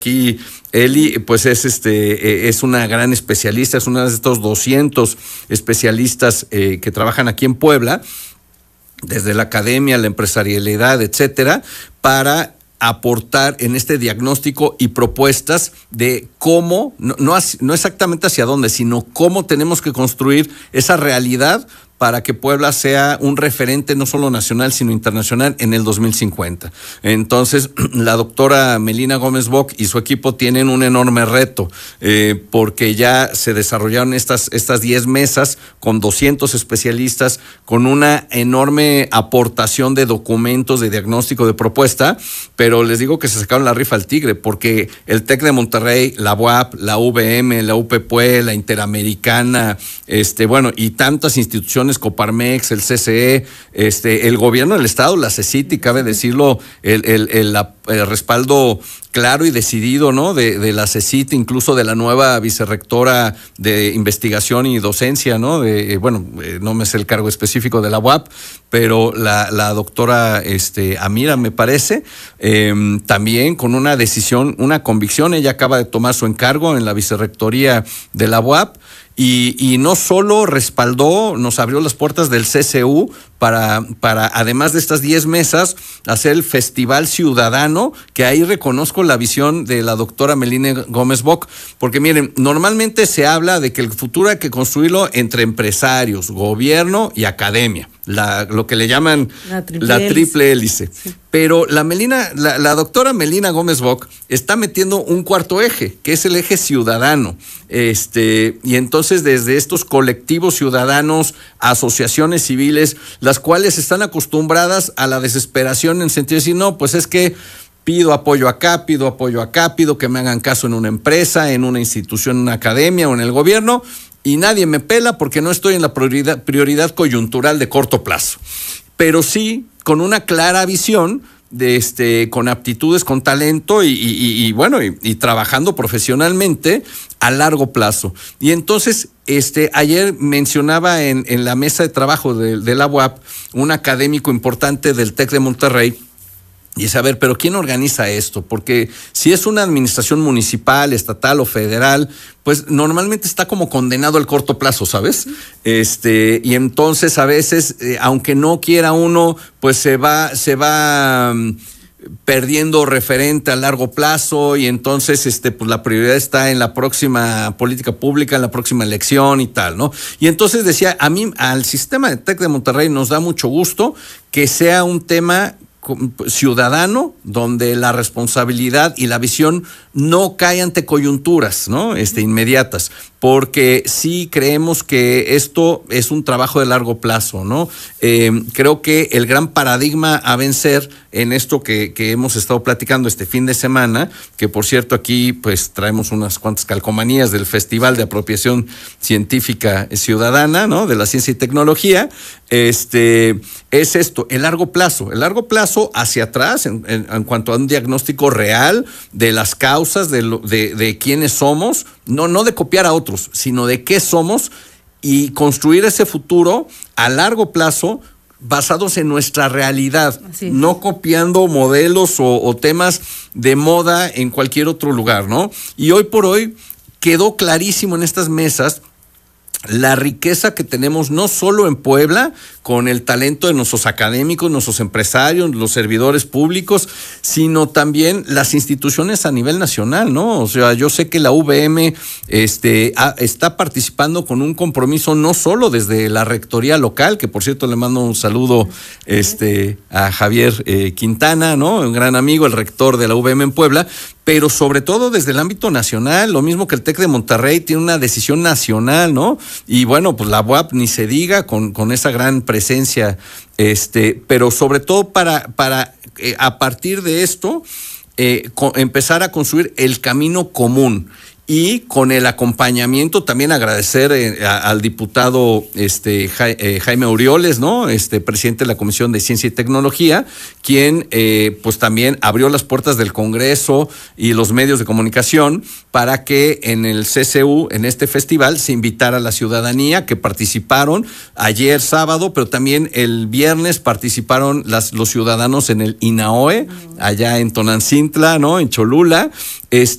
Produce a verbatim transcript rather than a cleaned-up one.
Aquí Eli, pues es este es una gran especialista, es una de estos doscientos especialistas eh, que trabajan aquí en Puebla, desde la academia, la empresarialidad, etcétera, para aportar en este diagnóstico y propuestas de cómo, no, no, no exactamente hacia dónde, sino cómo tenemos que construir esa realidad para que Puebla sea un referente no solo nacional, sino internacional en el dos mil cincuenta. Entonces, la doctora Melina Gómez Bock y su equipo tienen un enorme reto, eh, porque ya se desarrollaron estas estas diez mesas con doscientos especialistas, con una enorme aportación de documentos, de diagnóstico, de propuesta, pero les digo que se sacaron la rifa al tigre, porque el TEC de Monterrey, la U A P, la U V M, la U P P U E, la Interamericana, este, bueno, y tantas instituciones, Coparmex, el C C E, este, el gobierno del estado, la CECITI, cabe decirlo, el, el, el, el respaldo claro y decidido, ¿no? De, de la CECITI, incluso de la nueva vicerrectora de investigación y docencia, ¿no? De, bueno, no me sé el cargo específico de la U A P, pero la, la doctora este, Amira, me parece, eh, también con una decisión, una convicción, ella acaba de tomar su encargo en la vicerrectoría de la U A P. Y, y no solo respaldó, nos abrió las puertas del C C U para, para además de estas diez mesas, hacer el Festival Ciudadano, que ahí reconozco la visión de la doctora Melina Gómez Bock, porque miren, normalmente se habla de que el futuro hay que construirlo entre empresarios, gobierno y academia, la, lo que le llaman la triple, la triple hélice. Sí. Pero la Melina, la, la doctora Melina Gómez Bock está metiendo un cuarto eje, que es el eje ciudadano. Este, y entonces desde estos colectivos ciudadanos, asociaciones civiles, las cuales están acostumbradas a la desesperación en sentido de decir, no, pues es que pido apoyo acá, pido apoyo acá, pido que me hagan caso en una empresa, en una institución, en una academia o en el gobierno, y nadie me pela porque no estoy en la prioridad, prioridad coyuntural de corto plazo. Pero sí con una clara visión, de este, con aptitudes, con talento y, y, y bueno, y, y trabajando profesionalmente a largo plazo. Y entonces, este, ayer mencionaba en, en la mesa de trabajo de, de la U A P un académico importante del TEC de Monterrey. Y es a ver, pero ¿quién organiza esto? Porque si es una administración municipal, estatal o federal, pues normalmente está como condenado al corto plazo, ¿sabes? Este, y entonces a veces, eh, aunque no quiera uno, pues se va, se va um, perdiendo referente a largo plazo, y entonces este, pues la prioridad está en la próxima política pública, en la próxima elección y tal, ¿no? Y entonces decía, a mí, al sistema de TEC de Monterrey nos da mucho gusto que sea un tema ciudadano, donde la responsabilidad y la visión no cae ante coyunturas, ¿no? Este, inmediatas, porque sí creemos que esto es un trabajo de largo plazo, ¿no? Eh, creo que el gran paradigma a vencer en esto que, que hemos estado platicando este fin de semana, que por cierto aquí pues traemos unas cuantas calcomanías del Festival de Apropiación Científica Ciudadana, ¿no? De la Ciencia y Tecnología, este, es esto, el largo plazo, el largo plazo hacia atrás en, en, en cuanto a un diagnóstico real de las causas, de, lo, de, de quiénes somos, no, no de copiar a otros, sino de qué somos, y construir ese futuro a largo plazo basados en nuestra realidad, no copiando modelos o, o temas de moda en cualquier otro lugar, ¿no? Y hoy por hoy quedó clarísimo en estas mesas la riqueza que tenemos no solo en Puebla, con el talento de nuestros académicos, nuestros empresarios, los servidores públicos, sino también las instituciones a nivel nacional, ¿no? O sea, yo sé que la U V M este, a, está participando con un compromiso no solo desde la rectoría local, que por cierto le mando un saludo este, a Javier eh, Quintana, ¿no? Un gran amigo, el rector de la U V M en Puebla, pero sobre todo desde el ámbito nacional, lo mismo que el TEC de Monterrey tiene una decisión nacional, ¿no? Y bueno, pues la U A P ni se diga con, con esa gran presencia, este, pero sobre todo para, para eh, a partir de esto, eh, co- empezar a construir el camino común. Y con el acompañamiento también agradecer eh, a, al diputado este, ja, eh, Jaime Orioles, ¿no? Este, presidente de la Comisión de Ciencia y Tecnología, quien eh, pues también abrió las puertas del Congreso y los medios de comunicación para que en el C C U, en este festival, se invitara a la ciudadanía que participaron ayer sábado, pero también el viernes participaron las, los ciudadanos en el INAOE, allá en Tonantzintla, ¿no? En Cholula. Este,